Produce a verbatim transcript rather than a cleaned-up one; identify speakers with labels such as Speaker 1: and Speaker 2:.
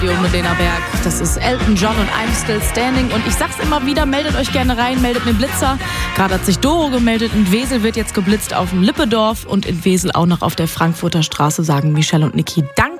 Speaker 1: mit Lena Berg. Das ist Elton John und I'm Still Standing. Und ich sag's immer wieder, meldet euch gerne rein, meldet mir Blitzer. Gerade hat sich Doro gemeldet. In Wesel wird jetzt geblitzt auf dem Lippedorf und in Wesel auch noch auf der Frankfurter Straße, sagen Michelle und Niki. Danke.